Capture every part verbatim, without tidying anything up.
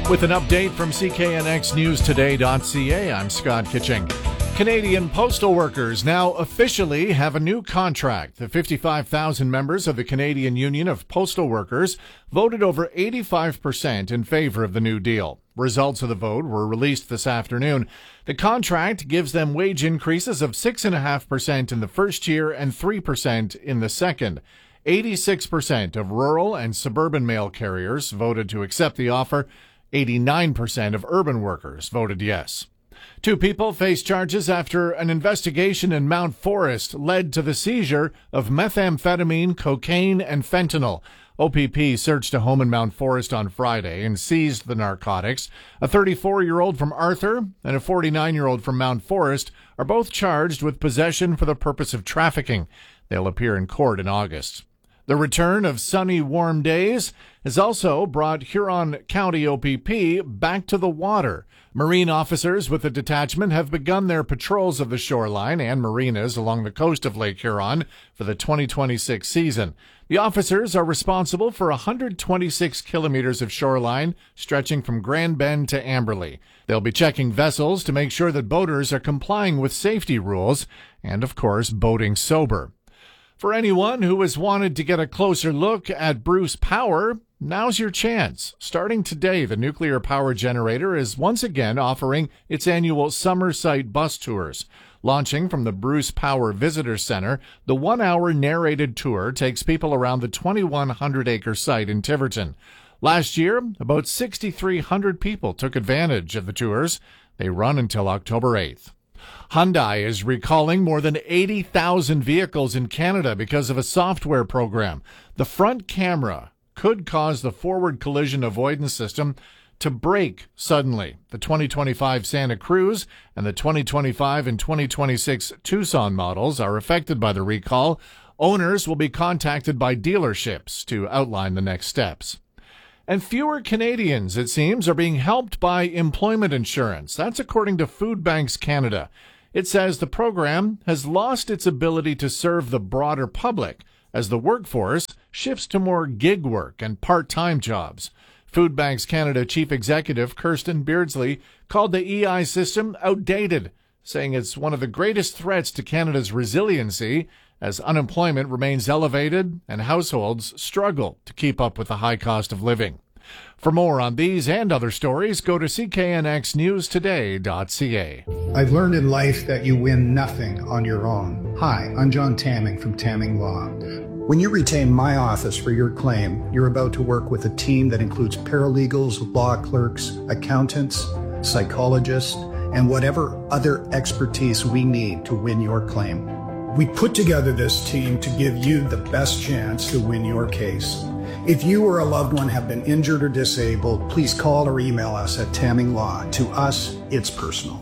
With an update from C K N X News Today dot C A, I'm Scott Kitching. Canadian postal workers now officially have a new contract. The fifty-five thousand members of the Canadian Union of Postal Workers voted over eighty-five percent in favor of the new deal. Results of the vote were released this afternoon. The contract gives them wage increases of six point five percent in the first year and three percent in the second. eighty-six percent of rural and suburban mail carriers voted to accept the offer. eighty-nine percent of urban workers voted yes. Two people face charges after an investigation in Mount Forest led to the seizure of methamphetamine, cocaine, and fentanyl. O P P searched a home in Mount Forest on Friday and seized the narcotics. A thirty-four-year-old from Arthur and a forty-nine-year-old from Mount Forest are both charged with possession for the purpose of trafficking. They'll appear in court in August. The return of sunny, warm days has also brought Huron County O P P back to the water. Marine officers with the detachment have begun their patrols of the shoreline and marinas along the coast of Lake Huron for the twenty twenty-six season. The officers are responsible for one hundred twenty-six kilometers of shoreline stretching from Grand Bend to Amberley. They'll be checking vessels to make sure that boaters are complying with safety rules and, of course, boating sober. For anyone who has wanted to get a closer look at Bruce Power, now's your chance. Starting today, the nuclear power generator is once again offering its annual summer site bus tours. Launching from the Bruce Power Visitor Center, the one-hour narrated tour takes people around the twenty-one hundred acre site in Tiverton. Last year, about six thousand three hundred people took advantage of the tours. They run until October eighth. Hyundai is recalling more than eighty thousand vehicles in Canada because of a software program. The front camera could cause the forward collision avoidance system to break suddenly. The twenty twenty-five Santa Cruz and the twenty twenty-five and twenty twenty-six Tucson models are affected by the recall. Owners will be contacted by dealerships to outline the next steps. And fewer Canadians, it seems, are being helped by employment insurance. That's according to Food Banks Canada. It says the program has lost its ability to serve the broader public as the workforce shifts to more gig work and part-time jobs. Food Banks Canada Chief Executive Kirsten Beardsley called the E I system outdated, saying it's one of the greatest threats to Canada's resiliency as unemployment remains elevated and households struggle to keep up with the high cost of living. For more on these and other stories, go to C K N X News Today dot C A. I've learned in life that you win nothing on your own. Hi, I'm John Tamming from Tamming Law. When you retain my office for your claim, you're about to work with a team that includes paralegals, law clerks, accountants, psychologists, and whatever other expertise we need to win your claim. We put together this team to give you the best chance to win your case. If you or a loved one have been injured or disabled, please call or email us at Tamming Law. To us, it's personal.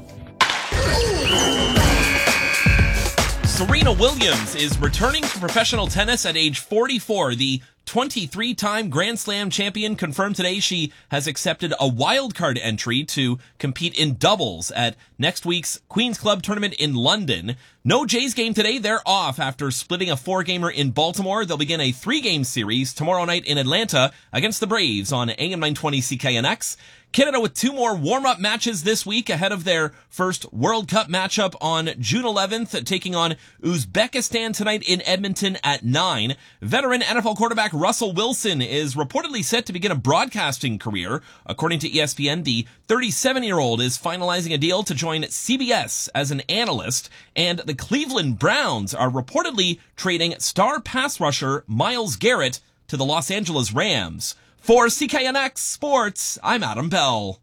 Serena Williams is returning to professional tennis at age forty-four. The twenty-three-time Grand Slam champion confirmed today she has accepted a wildcard entry to compete in doubles at next week's Queen's Club tournament in London. No Jays game today. They're off after splitting a four-gamer in Baltimore. They'll begin a three-game series tomorrow night in Atlanta against the Braves on A M nine twenty C K N X. Canada with two more warm-up matches this week ahead of their first World Cup matchup on June eleventh, taking on Uzbekistan tonight in Edmonton at nine. Veteran N F L quarterback Russell Wilson is reportedly set to begin a broadcasting career. According to E S P N, the thirty-seven-year-old is finalizing a deal to join C B S as an analyst, and the Cleveland Browns are reportedly trading star pass rusher Myles Garrett to the Los Angeles Rams. For C K N X Sports, I'm Adam Bell.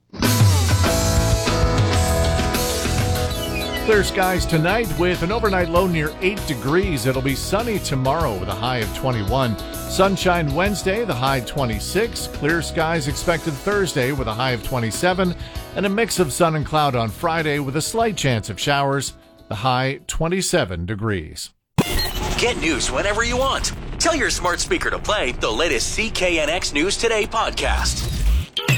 Clear skies tonight with an overnight low near eight degrees. It'll be sunny tomorrow with a high of twenty-one. Sunshine Wednesday, the high twenty-six. Clear skies expected Thursday with a high of twenty-seven. And a mix of sun and cloud on Friday with a slight chance of showers, the high twenty-seven degrees. Get news whenever you want. Tell your smart speaker to play the latest C K N X News Today podcast.